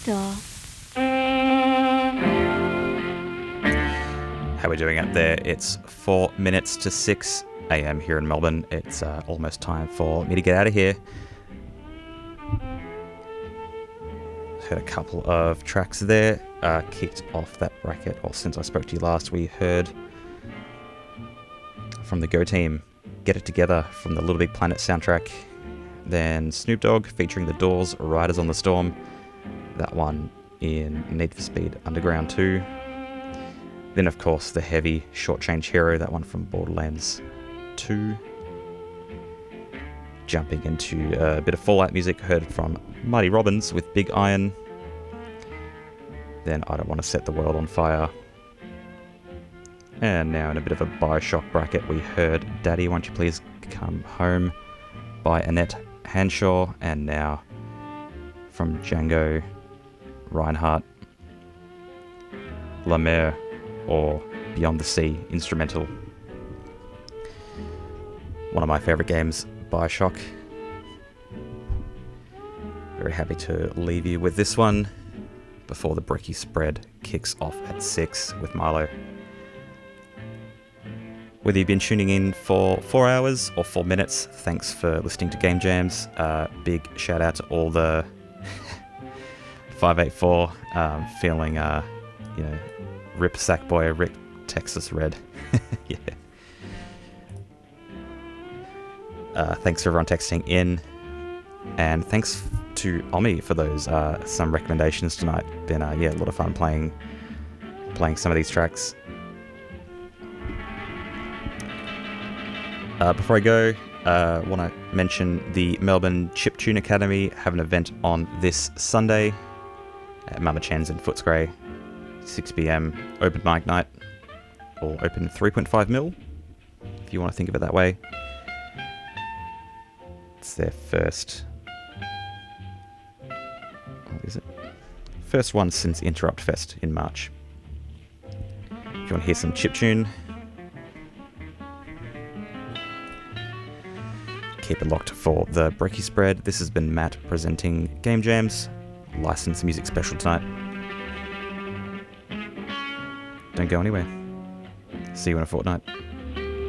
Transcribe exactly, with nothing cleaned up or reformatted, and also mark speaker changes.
Speaker 1: Victor.
Speaker 2: How are we doing out there? It's four minutes to six a m here in Melbourne. It's uh, almost time for me to get out of here. Heard a couple of tracks there. Uh, kicked off that bracket, or since I spoke to you last, we heard from the Go Team, Get It Together from the Little Big Planet soundtrack. Then Snoop Dogg featuring The Doors, Riders on the Storm. That one in Need for Speed Underground two. Then, of course, the heavy Short Change Hero, that one from Borderlands two. Jumping into a bit of Fallout music, heard from Mighty Robbins with Big Iron. Then I Don't Want to Set the World on Fire. And now in a bit of a Bioshock bracket, we heard Daddy, Won't You Please Come Home by Annette Hanshaw. And now from Django Reinhardt, La Mer, or Beyond the Sea instrumental. One of my favourite games, Bioshock. Very happy to leave you with this one before the Bricky Spread kicks off at six with Milo. Whether you've been tuning in for four hours or four minutes, thanks for listening to Game Jams. Uh, big shout out to all the five eight four, um, feeling, uh, you know, Rip Sackboy, Rip Texas Red. Yeah. Uh, thanks for everyone texting in, and thanks to Omi for those uh, some recommendations tonight. Been uh, yeah, a lot of fun playing playing some of these tracks. Uh, before I go, I uh, want to mention the Melbourne Chiptune Academy have an event on this Sunday at Mama Chan's in Footscray. six p m open mic night, or open three point five mil, if you want to think of it that way. It's their first, what is it? First one since Interrupt Fest in March. If you want to hear some chiptune, keep it locked for the Brekkie Spread. This has been Matt presenting Game Jams, licensed music special tonight. Don't go anywhere. See you in a fortnight.